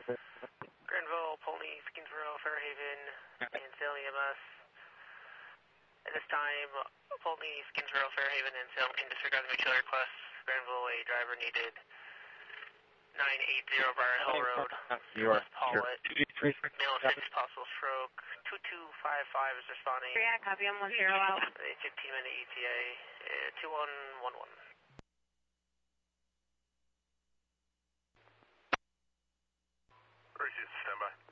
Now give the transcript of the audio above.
Granville, Pony, Skinsboro, Fairhaven, and Salem EMS. At this time, Pony, Skinsboro, Fairhaven, and Salem can disregard the mutual request. Granville, a driver needed. 980 Briar Hill Road. You are. Paulette. Male with 6 possible stroke. 2255 is responding. Yeah, copy. I'm 10 out. A 15-minute ETA. 2111. Appreciate it. Stand by.